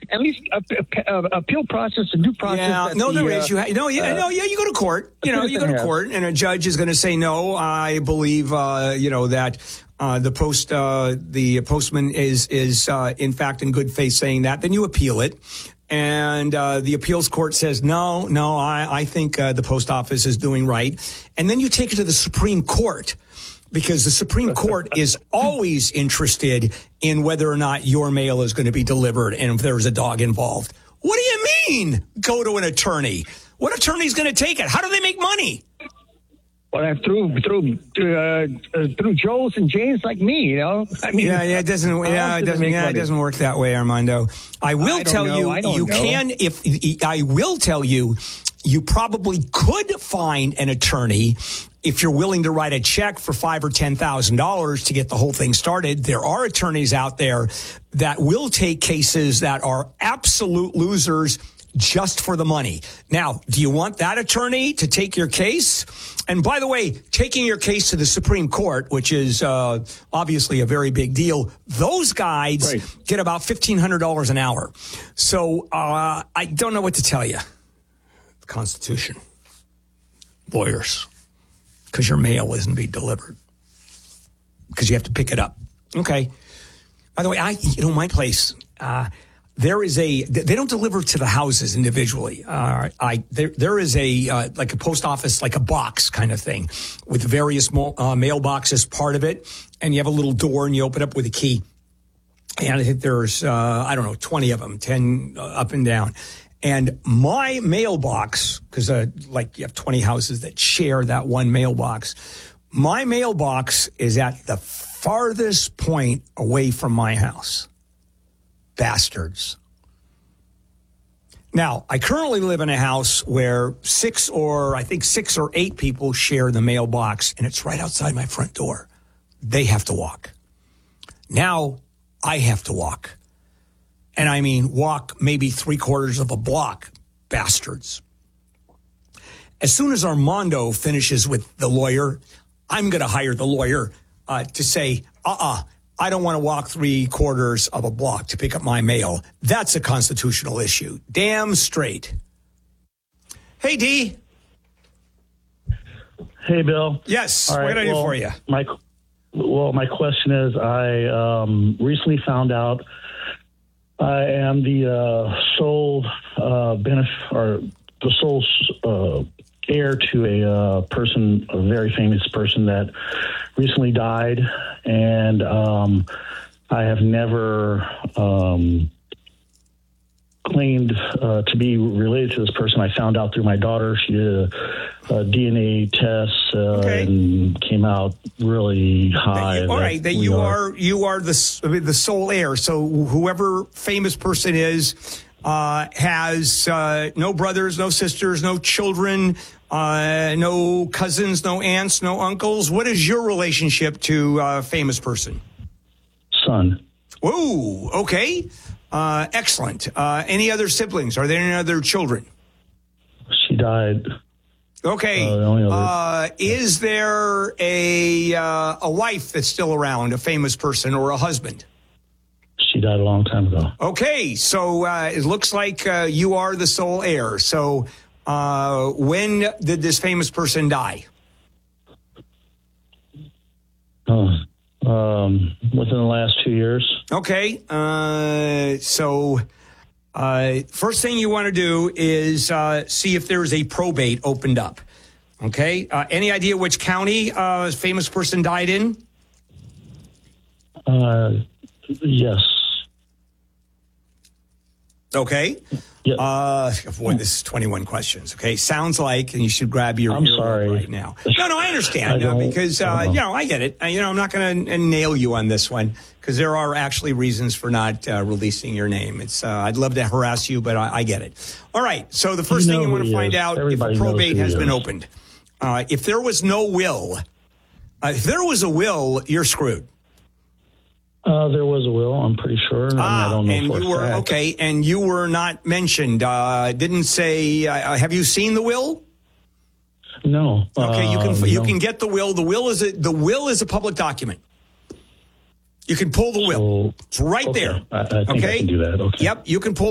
at least appeal process, a due process. Yeah, no, there is. You go to court. You go to court, and a judge is going to say, no, I believe, that the postman is in fact in good faith saying that. Then you appeal it. And the appeals court says, no, I think the post office is doing right. And then you take it to the Supreme Court, because the Supreme Court is always interested in whether or not your mail is going to be delivered and if there's a dog involved. What do you mean, go to an attorney? What attorney's going to take it? How do they make money? Well, through Joes and Janes like me, I mean, it doesn't work that way, Armando. I will tell you, you probably could find an attorney if you're willing to write a check for $5,000 or $10,000 to get the whole thing started. There are attorneys out there that will take cases that are absolute losers just for the money. Now, do you want that attorney to take your case? And by the way, taking your case to the Supreme Court, which is obviously a very big deal, those guys get about $1,500 an hour. So I don't know what to tell you. The Constitution. Lawyers. Because your mail isn't being delivered. Because you have to pick it up. Okay. By the way, my place... they don't deliver to the houses individually. There is like a post office, like a box kind of thing with various mailboxes part of it. And you have a little door and you open up with a key. And I think there's, 20 of them, 10 up and down. And my mailbox, because you have 20 houses that share that one mailbox. My mailbox is at the farthest point away from my house. Bastards. Now, I currently live in a house where 6 or 8 people share the mailbox, and it's right outside my front door. They have to walk. Now, I have to walk. And I mean walk maybe 3/4 of a block. Bastards. As soon as Armando finishes with the lawyer, I'm going to hire the lawyer to say, I don't want to walk 3/4 of a block to pick up my mail. That's a constitutional issue. Damn straight. Hey, D. Hey, Bill. Yes. All right, what can I do for you? My question is, I recently found out I am the sole heir to a very famous person that recently died, and I have never claimed to be related to this person. I found out through my daughter. She did a DNA test and came out really high. All right, that you are the sole heir. So whoever famous person is has no brothers, no sisters, no children, no cousins, no aunts, no uncles. What is your relationship to a famous person? Son. Whoa, okay. Excellent. Any other siblings? Are there any other children? She died. Okay. Is there a wife that's still around, a famous person, or a husband? She died a long time ago. Okay, so it looks like you are the sole heir. So when did this famous person die? Within the last 2 years. Okay, so first thing you want to do is see if there is a probate opened up. Okay, any idea which county this famous person died in? Yes. Okay. Yeah. Boy, this is 21 questions. Okay. Sounds like, and you should grab your earlobe right now. No, I understand. Because, I get it. I'm not going to nail you on this one because there are actually reasons for not releasing your name. It's, I'd love to harass you, but I get it. All right. So the first thing you want to find out if a probate has been opened. If there was no will, if there was a will, you're screwed. There was a will, I'm pretty sure. I don't know and you were okay, and you were not mentioned. Didn't say. Have you seen the will? No. Okay, you can get the will. The will is a public document. You can pull the will. It's right there. I think I can do that. Okay. Yep, you can pull.